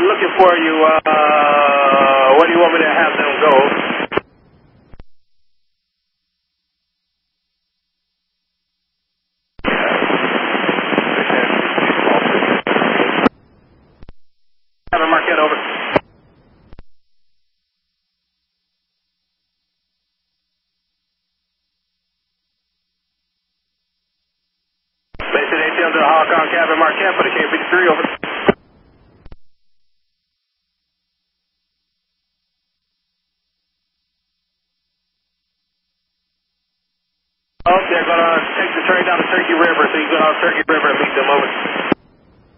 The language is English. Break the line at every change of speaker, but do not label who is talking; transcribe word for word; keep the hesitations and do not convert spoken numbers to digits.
looking for you. Uh, where do you want me to have them go? Cabin Marquette, over. Basic A T L to the Hawk on Cabin Marquette for the K fifty-three, over. Oh, they're going to take the train down to Turkey River, so you go down to Turkey River and meet them, over.